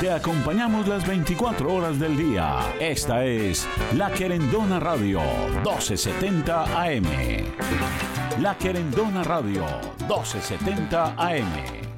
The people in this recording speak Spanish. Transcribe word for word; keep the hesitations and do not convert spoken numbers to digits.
Te acompañamos las veinticuatro horas del día. Esta es La Querendona Radio doce setenta A M. La Querendona Radio doce setenta A M.